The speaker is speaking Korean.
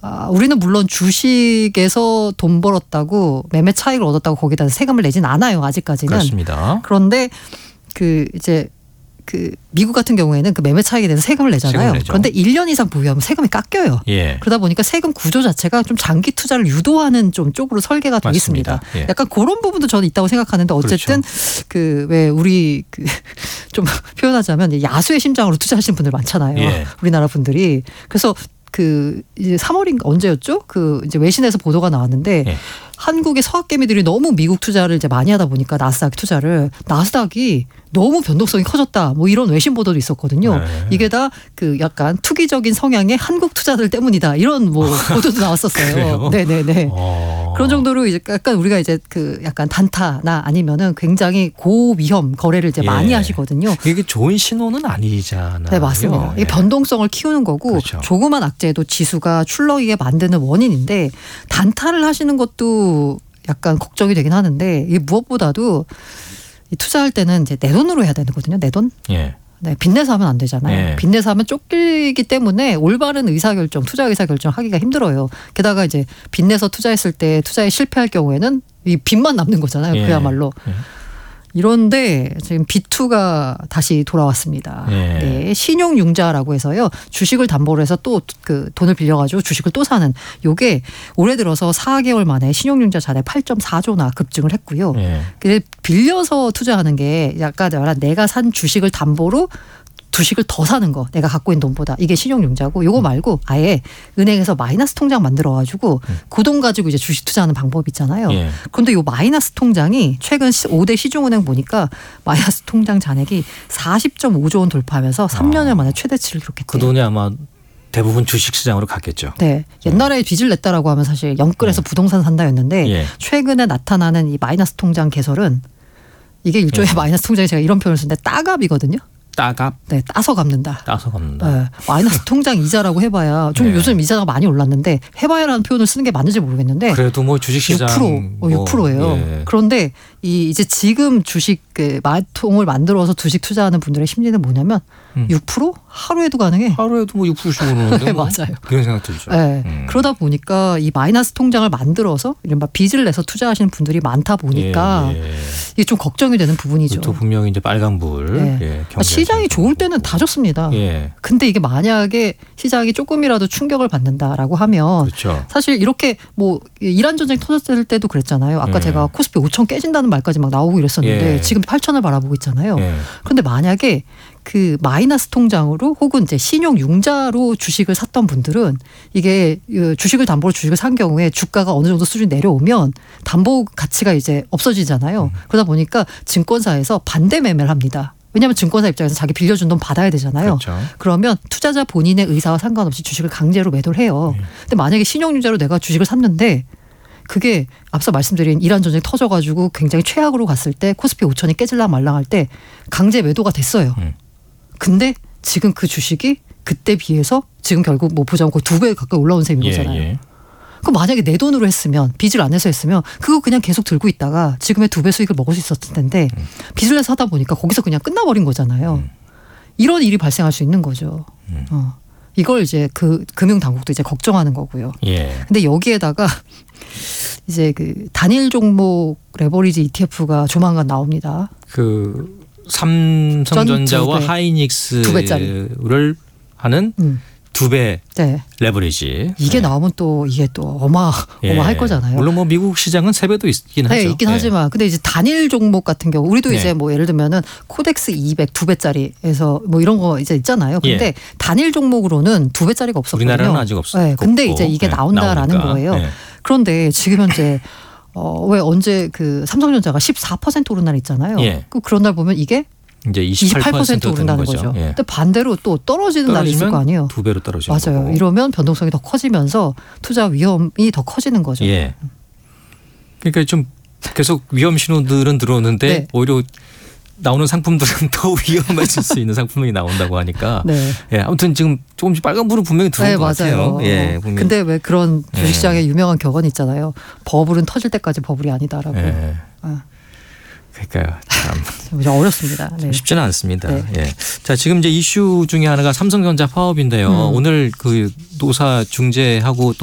우리는 물론 주식에서 돈 벌었다고 매매 차익을 얻었다고 거기다 세금을 내진 않아요. 아직까지는. 그렇습니다. 그런데 이제 미국 같은 경우에는 그 매매 차익에 대해서 세금을 내잖아요. 그런데 1년 이상 보유하면 세금이 깎여요. 예. 그러다 보니까 세금 구조 자체가 좀 장기 투자를 유도하는 좀 쪽으로 설계가 되어 있습니다. 예. 약간 그런 부분도 저는 있다고 생각하는데 어쨌든 그렇죠. 왜 우리 좀 표현하자면 야수의 심장으로 투자하시는 분들 많잖아요. 예. 우리나라 분들이. 그래서 이제 3월인가 언제였죠? 이제 외신에서 보도가 나왔는데 예. 한국의 서학개미들이 너무 미국 투자를 이제 많이 하다 보니까 나스닥이 너무 변동성이 커졌다. 뭐 이런 외신 보도도 있었거든요. 네. 이게 다 약간 투기적인 성향의 한국 투자들 때문이다. 이런 뭐 보도도 나왔었어요. 그래요? 네네네. 그런 정도로 이제 약간 우리가 이제 약간 단타나 아니면은 굉장히 고위험 거래를 이제 많이 하시거든요. 이게 좋은 신호는 아니잖아요. 네, 맞습니다. 이게 변동성을 키우는 거고 그렇죠. 조그만 악재도 지수가 출렁이게 만드는 원인인데 단타를 하시는 것도 약간 걱정이 되긴 하는데 이게 무엇보다도 투자할 때는 이제 내 돈으로 해야 되거든요. 내 돈. 예. 네, 빚내서 하면 안 되잖아요. 예. 빚내서 하면 쫓기기 때문에 올바른 의사결정, 투자 의사결정 하기가 힘들어요. 게다가 이제 빚내서 투자했을 때 투자에 실패할 경우에는 이 빚만 남는 거잖아요. 예. 그야말로. 예. 이런데 지금 B2가 다시 돌아왔습니다. 예. 네, 신용융자라고 해서요. 주식을 담보로 해서 또 돈을 빌려가지고 주식을 또 사는 요게 올해 들어서 4개월 만에 신용융자 잔액 8.4조나 급증을 했고요. 예. 근데 빌려서 투자하는 게 약간 내가 산 주식을 담보로 주식을 더 사는 거 내가 갖고 있는 돈보다 이게 신용융자고 요거 말고 아예 은행에서 마이너스 통장 만들어가지고 그 돈 가지고 이제 주식 투자하는 방법이 있잖아요. 예. 그런데 요 마이너스 통장이 최근 5대 시중은행 보니까 마이너스 통장 잔액이 40.5조 원 돌파하면서 3년여 만에 최대치를 기록했대요. 그 돈이 아마 대부분 주식시장으로 갔겠죠. 네. 옛날에 빚을 냈다라고 하면 사실 영끌에서 부동산 산다였는데 예. 최근에 나타나는 이 마이너스 통장 개설은 이게 일종의 마이너스 통장이 제가 이런 표현을 쓰는데 따갑이거든요. 따갑? 네, 따서 갚는다. 따서 갚는다. 네, 마이너스 통장 이자라고 해봐야 좀 요즘 이자가 많이 올랐는데 해봐야라는 표현을 쓰는 게 맞는지 모르겠는데 그래도 뭐 주식시장 6%예요. 예. 그런데 이제 지금 주식 마통을 만들어서 주식 투자하는 분들의 심리는 뭐냐면 6% 하루에도 가능해. 하루에도 뭐 6%씩 오르는데 네, 뭐 맞아요. 그런 생각 들죠. 네. 그러다 보니까 이 마이너스 통장을 만들어서 이른바 빚을 내서 투자하시는 분들이 많다 보니까 이게 좀 걱정이 되는 부분이죠. 또 분명히 이제 빨간불. 네. 예, 시장이 좋을 때는 다 좋습니다. 예. 근데 이게 만약에 시장이 조금이라도 충격을 받는다라고 하면 그렇죠. 사실 이렇게 뭐 이란 전쟁 터졌을 때도 그랬잖아요. 아까 제가 코스피 5천 깨진다는 말까지 막 나오고 이랬었는데 지금 8천을 바라보고 있잖아요. 그런데 만약에 그 마이너스 통장으로 혹은 이제 신용 융자로 주식을 샀던 분들은 이게 주식을 담보로 주식을 산 경우에 주가가 어느 정도 수준이 내려오면 담보 가치가 이제 없어지잖아요. 그러다 보니까 증권사에서 반대 매매를 합니다. 왜냐하면 증권사 입장에서 자기 빌려준 돈 받아야 되잖아요. 그렇죠. 그러면 투자자 본인의 의사와 상관없이 주식을 강제로 매도를 해요. 근데 만약에 신용융자로 내가 주식을 샀는데 그게 앞서 말씀드린 이란 전쟁 터져가지고 굉장히 최악으로 갔을 때 코스피 5천이 깨질랑 말랑할 때 강제 매도가 됐어요. 근데 지금 그 주식이 그때 비해서 지금 결국 뭐 보자면 거의 2배 가까이 올라온 셈인 거잖아요. 예. 그럼 만약에 내 돈으로 했으면 빚을 안 내서 했으면 그거 그냥 계속 들고 있다가 지금의 2배 수익을 먹을 수 있었을 텐데 빚을 내서 하다 보니까 거기서 그냥 끝나버린 거잖아요. 이런 일이 발생할 수 있는 거죠. 이걸 이제 금융당국도 이제 걱정하는 거고요. 예. 근데 여기에다가 이제 단일 종목 레버리지 ETF가 조만간 나옵니다. 삼성전자와 2배. 하이닉스를 하는 2배 네. 레버리지. 이게 나오면 또 이게 또 어마할 거잖아요. 물론 뭐 미국 시장은 3배도 있긴 하죠. 네, 있긴 하지만 근데 이제 단일 종목 같은 경우 우리도 이제 뭐 예를 들면은 코덱스 200 2배짜리에서 뭐 이런 거 이제 있잖아요. 근데 단일 종목으로는 2배짜리가 없었거든요. 우리나라는 아직 없어요. 네, 근데 이제 이게 나온다라는 거예요. 그런데 지금 현재 왜 언제 삼성전자가 14% 오른 날 있잖아요. 그런 날 보면 이게 이제 28% 오른다는 거죠. 근데 반대로 또 떨어지는 날이 있을 거 아니에요. 2배로 떨어지는 맞아요. 거고. 이러면 변동성이 더 커지면서 투자 위험이 더 커지는 거죠. 예. 그러니까 좀 계속 위험 신호들은 들어오는데 오히려 나오는 상품들은 더 위험해질 수 있는 상품이 나온다고 하니까. 예, 아무튼 지금 조금씩 빨간불은 분명히 들어온 것 같아요. 예, 근데 왜 그런 주식시장에 유명한 격언이 있잖아요. 버블은 터질 때까지 버블이 아니다라고. 그러니까 참 어렵습니다. 쉽지는 않습니다. 예. 자, 지금 이제 이슈 중에 하나가 삼성전자 파업인데요. 오늘 노사 중재하고 또